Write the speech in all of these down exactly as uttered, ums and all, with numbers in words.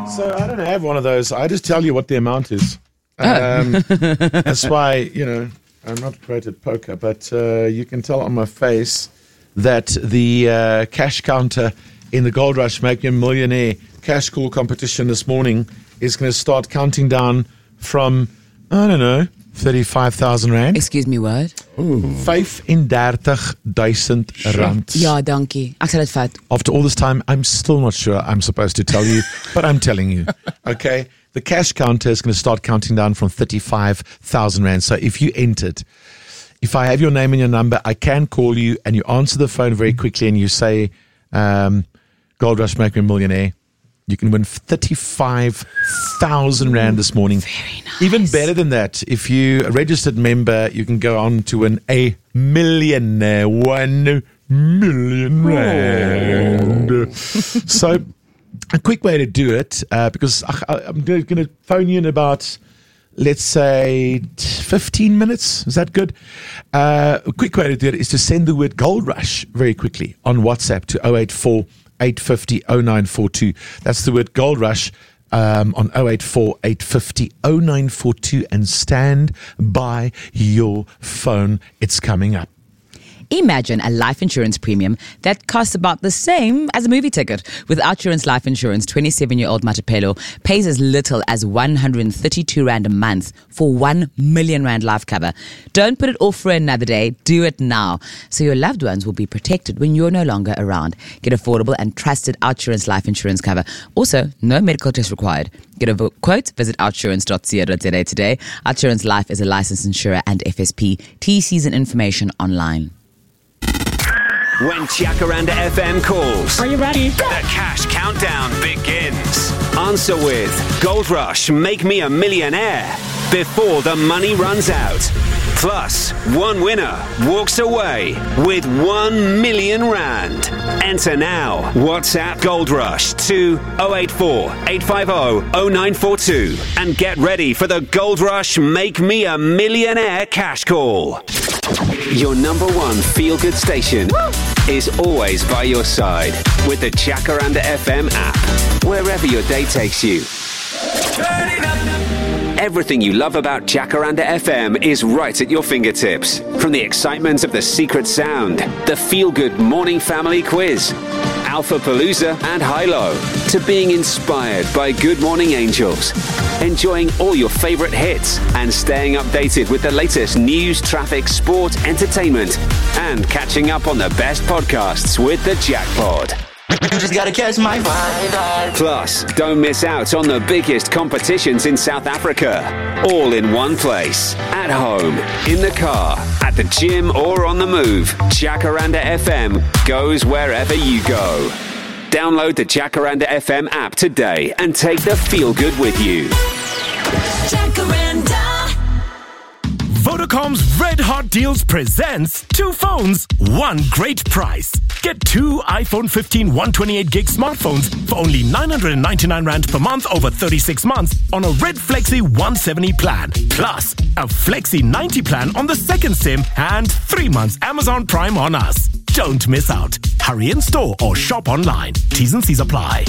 So I don't have one of those. I just tell you what the amount is. Um, that's why, you know, I'm not great at poker, but uh, you can tell on my face that the uh, cash counter in the Gold Rush Make Me a Millionaire cash call competition this morning is going to start counting down from, I don't know, thirty-five thousand rand. Excuse me, what? vyf-en-dertig duisend rand. Ja, dankie. Ek sal dit vat. After all this time, I'm still not sure I'm supposed to tell you, but I'm telling you. Okay? The cash counter is going to start counting down from thirty-five thousand rand. So if you entered, if I have your name and your number, I can call you and you answer the phone very quickly and you say, um, Gold Rush Make Me a Millionaire. You can win thirty-five thousand rand this morning. Very nice. Even better than that, if you're a registered member, you can go on to win a millionaire. One million rand. So, a quick way to do it, uh, because I, I'm going to phone you in about, let's say, fifteen minutes. Is that good? Uh, a quick way to do it is to send the word Gold Rush very quickly on WhatsApp to oh eight four, eight five oh, oh nine four two. That's the word Gold Rush um, on oh eight four, eight five oh, oh nine four two, and stand by your phone. It's coming up. Imagine a life insurance premium that costs about the same as a movie ticket. With Outsurance Life Insurance, twenty-seven-year-old Matapelo pays as little as one hundred thirty-two rand a month for one million rand life cover. Don't put it off for another day. Do it now, so your loved ones will be protected when you're no longer around. Get affordable and trusted Outsurance Life Insurance cover. Also, no medical test required. Get a vo- quote, visit outsurance dot co dot za today. Outsurance Life is a licensed insurer and F S P. T Cs and information online. When Jacaranda F M calls, Are you ready? the cash countdown begins. Answer with Gold Rush Make Me a Millionaire before the money runs out. Plus, one winner walks away with one million rand. Enter now. WhatsApp Gold Rush to oh eight four, eight five oh, oh nine four two and get ready for the Gold Rush Make Me a Millionaire cash call. Your number one feel-good station Woo! Is always by your side with the Jacaranda F M app, wherever your day takes you. Everything you love about Jacaranda F M is right at your fingertips. From the excitement of the secret sound, the feel-good morning family quiz, Alpha Palooza and Hilo, to being inspired by Good Morning Angels, enjoying all your favorite hits and staying updated with the latest news, traffic, sport, entertainment, and catching up on the best podcasts with the Jackpod. You just gotta catch my vibe. Plus, don't miss out on the biggest competitions in South Africa. All in one place. At home, in the car, at the gym, or on the move. Jacaranda F M goes wherever you go. Download the Jacaranda F M app today and take the feel good with you. Jacaranda. Vodacom's Red Hot Deals presents two phones, one great price. Get two iPhone fifteen one twenty-eight gig smartphones for only nine hundred ninety-nine rand per month over thirty-six months on a Red Flexi one seventy plan. Plus, a Flexi ninety plan on the second SIM and three months Amazon Prime on us. Don't miss out. Hurry in store or shop online. T's and C's apply.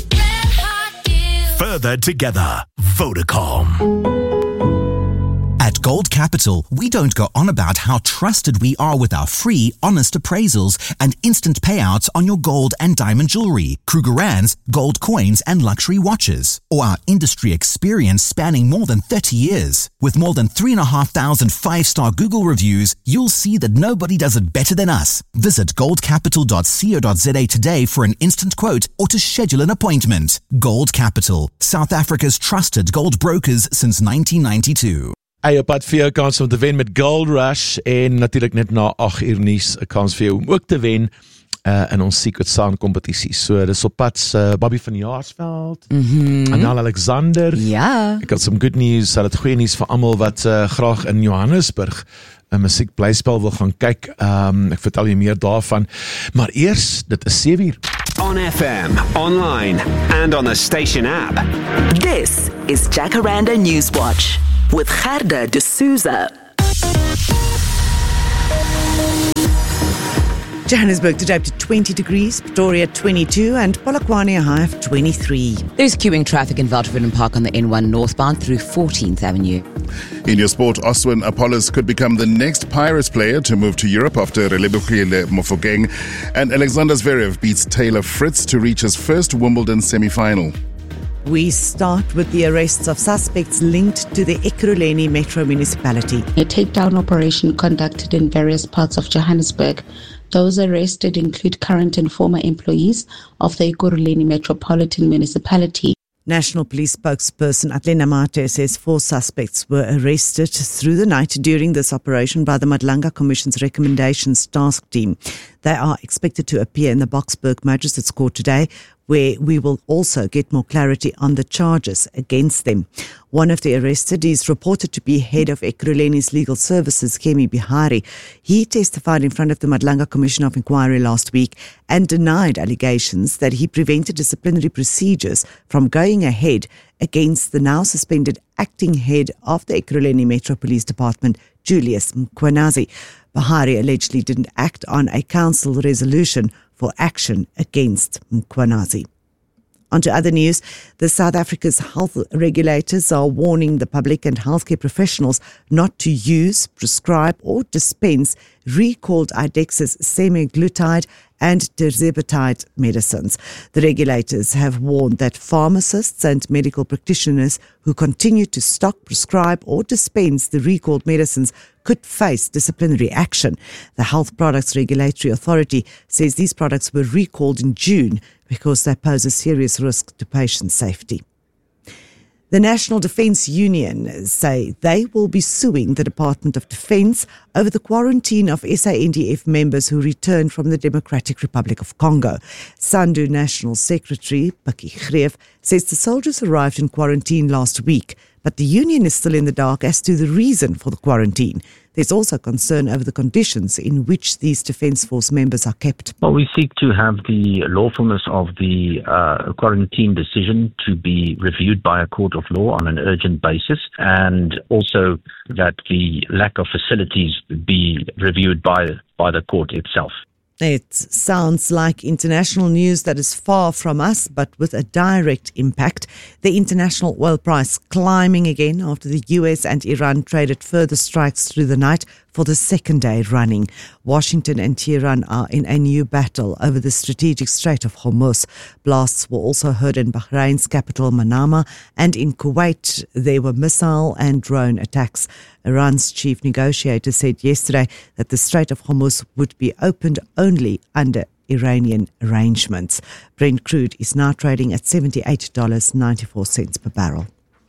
Further together. Vodacom. At Gold Capital, we don't go on about how trusted we are with our free, honest appraisals and instant payouts on your gold and diamond jewelry, Krugerrands, gold coins and luxury watches, or our industry experience spanning more than thirty years. With more than three thousand five hundred five-star Google reviews, you'll see that nobody does it better than us. Visit gold capital dot co dot za today for an instant quote or to schedule an appointment. Gold Capital, South Africa's trusted gold brokers since nineteen ninety-two. Hey, op pad vir jou kans om te wen met Gold Rush en natuurlijk net na agt uur nuus 'n kans vir jou om ook te wen uh, in ons Secret Sound kompetisie. So dis op pad uh, Bobby van Jaarsveld, Mm-hmm. Anal Alexander. Ja. Ek het some good news, hulle het goeie nuus vir almal wat uh, graag in Johannesburg 'n musiekblyspel wil gaan kyk. Um, ek vertel jy meer daarvan. Maar eers, dit is sewe uur. On F M, online, and on the station app. This is Jacaranda Newswatch with Gerda de Souza. Johannesburg today up to twenty degrees, Pretoria twenty-two, and Polokwane a high of twenty-three. There's queuing traffic in Velterville Park on the N one northbound through fourteenth Avenue. In your sport, Oswin Apollos could become the next Pirates player to move to Europe after Relebogile Mofokeng, and Alexander Zverev beats Taylor Fritz to reach his first Wimbledon semi-final. We start with the arrests of suspects linked to the Ekurhuleni Metro Municipality. A takedown operation conducted in various parts of Johannesburg. Those arrested include current and former employees of the Ekurhuleni Metropolitan Municipality. National Police spokesperson Atlena Mate says four suspects were arrested through the night during this operation by the Madlanga Commission's recommendations task team. They are expected to appear in the Boksburg Magistrates Court today, where we will also get more clarity on the charges against them. One of the arrested is reported to be head of Ekurhuleni's legal services, Kemi Bihari. He testified in front of the Madlanga Commission of Inquiry last week and denied allegations that he prevented disciplinary procedures from going ahead against the now suspended acting head of the Ekurhuleni Metro Police Department, Julius Mkhwanazi. Bihari allegedly didn't act on a council resolution for action against Mkhwanazi. On to other news, the South Africa's health regulators are warning the public and healthcare professionals not to use, prescribe or dispense recalled Idexis semaglutide and tirzepatide medicines. The regulators have warned that pharmacists and medical practitioners who continue to stock, prescribe or dispense the recalled medicines could face disciplinary action. The Health Products Regulatory Authority says these products were recalled in June because they pose a serious risk to patient safety. The National Defence Union say they will be suing the Department of Defence over the quarantine of S A N D F members who returned from the Democratic Republic of Congo. SANDU National Secretary Paki Greef says the soldiers arrived in quarantine last week, but the union is still in the dark as to the reason for the quarantine. There's also concern over the conditions in which these Defence Force members are kept. Well, we seek to have the lawfulness of the uh, quarantine decision to be reviewed by a court of law on an urgent basis, and also that the lack of facilities be reviewed by, by the court itself. It sounds like international news that is far from us, but with a direct impact. The international oil price climbing again after the U S and Iran traded further strikes through the night for the second day running. Washington and Tehran are in a new battle over the strategic Strait of Hormuz. Blasts were also heard in Bahrain's capital Manama, and in Kuwait there were missile and drone attacks. Iran's chief negotiator said yesterday that the Strait of Hormuz would be opened only under Iranian arrangements. Brent crude is now trading at seventy-eight dollars and ninety-four cents per barrel.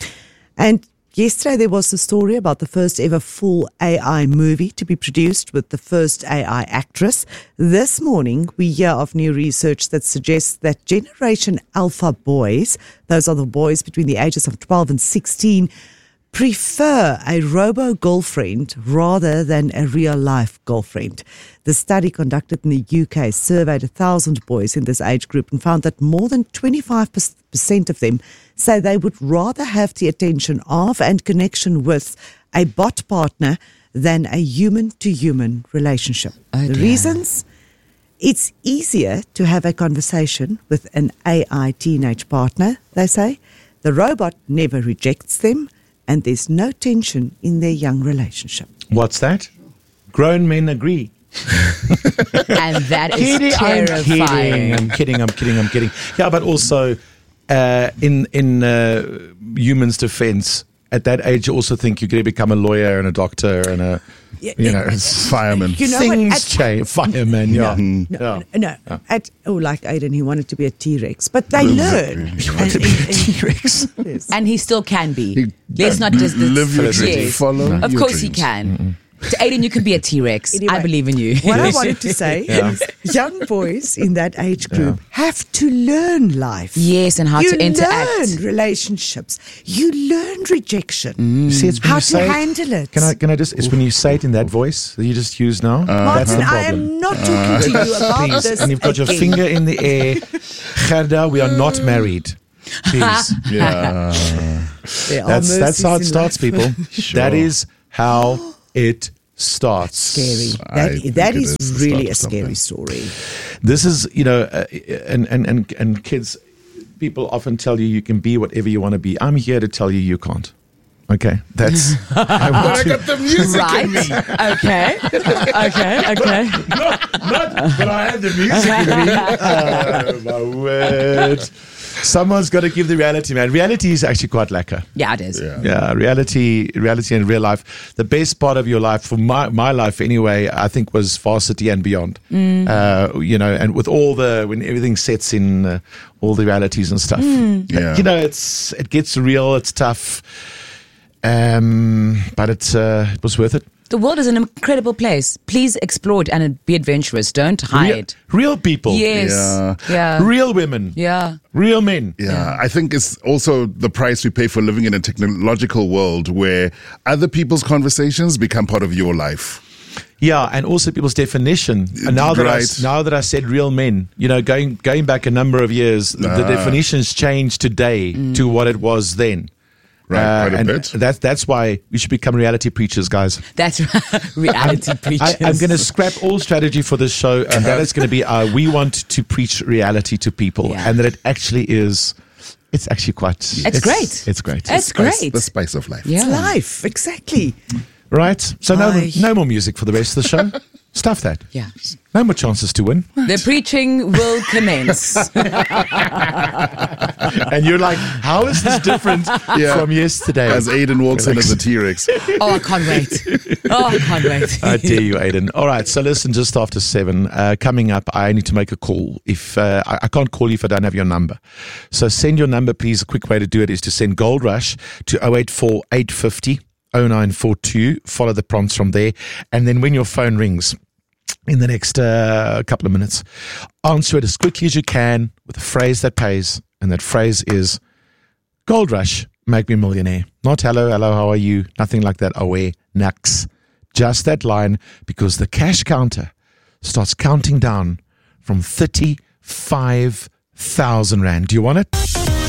And yesterday there was a story about the first ever full A I movie to be produced with the first A I actress. This morning we hear of new research that suggests that Generation Alpha boys, those are the boys between the ages of twelve and sixteen, prefer a robo-girlfriend rather than a real-life girlfriend. The study conducted in the U K surveyed one thousand boys in this age group and found that more than twenty-five percent of them say they would rather have the attention of and connection with a bot partner than a human-to-human relationship. Oh, the dear. reasons? It's easier to have a conversation with an A I teenage partner, they say. The robot never rejects them, and there's no tension in their young relationship. What's that? Grown men agree. And that is Kidding, I'm kidding, terrifying. I'm kidding, I'm kidding, I'm kidding. Yeah, but also uh, in in uh, humans' defense, at that age, you also think you're going to become a lawyer and a doctor and a, Yeah, you know, it- Fireman. You know what, things at- change. Fireman, yeah. No, Yeah. no. no. At, oh, like Aiden, he wanted to be a T-Rex. But they learn. He wanted to be a T-Rex. Yes. And he still can be. He- Let's not just Live your yes. dreams. Follow Of your course he dreams. can. To Aiden, you can be a T-Rex. Anyway, I believe in you. What I wanted to say is young boys in that age group have to learn life. Yes, and how you to interact. learn relationships. You learn rejection. You see, it's when How you to say it- handle it. Can I, can I just, it's when you say it in that voice that you just use now. That's Martin, the I problem. am not talking to you about Please. this And you've got your again. finger in the air. Gerda, we are not married. Please. Yeah. There are That's, that's how it mercies in starts, life. people. That is how it starts. Scary. I That, think that it is is the really a start of scary something. story. This is, you know, uh, and, and, and, and kids, people often tell you you can be whatever you want to be. I'm here to tell you you can't. Okay, that's. I want But I to- got the music Right? in me. Okay. Okay. Okay. not, not, but I have the music in me. Oh, my word. Someone's got to give the reality, man. Reality is actually quite lekker. Yeah, it is. Yeah. Yeah, reality, reality in real life. The best part of your life, for my, my life anyway, I think was Varsity and Beyond. Uh, you know, and with all the, when everything sets in, uh, all the realities and stuff. Yeah. You know, it's it gets real, it's tough. Um, but it's, uh, it was worth it. The world is an incredible place. Please explore it and be adventurous. Don't Real, hide. real people. Yes. Yeah. Yeah. Real women. Yeah. Real men. Yeah, I think it's also the price we pay for living in a technological world where other people's conversations become part of your life. Yeah, and also people's definition. And now that I, Right. now that I said real men, you know, going going back a number of years, the, the Ah. definitions changed today to what it was then. Right, quite a and bit. That's that's why we should become reality preachers, guys. That's right. Reality preachers. I, I'm going to scrap all strategy for this show, and that is going to be uh, we want to preach reality to people, Yeah. and that it actually is. It's actually quite. It's, great. It's great. It's Spice- great. The spice of life. Yeah. It's life, exactly. Right. So no, Aye. no more music for the rest of the show. Stuff that. Yeah. No more chances to win. The preaching will commence. And you're like, how is this different Yeah. from yesterday? As Aiden walks in as a T-Rex. Oh, I can't wait. Oh, I can't wait. I dare you, Aiden. All right, so listen, just after seven, uh, coming up, I need to make a call. If uh, I, I can't call you if I don't have your number. So send your number, please. A quick way to do it is to send Gold Rush to oh eight four, eight five oh, oh nine four two. Follow the prompts from there. And then when your phone rings in the next uh, couple of minutes, answer it as quickly as you can with a phrase that pays. And that phrase is Gold Rush, make me a millionaire. Not hello, hello, how are you? Nothing like that. Away, nux. Just that line, because the cash counter starts counting down from thirty-five thousand Rand. Do you want it?